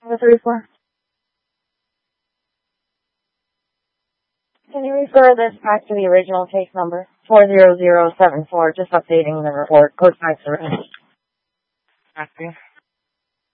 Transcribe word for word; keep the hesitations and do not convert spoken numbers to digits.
The three four. Can you refer this back to the original case number? four zero zero seven four, just updating the report. Code five zero. Copy.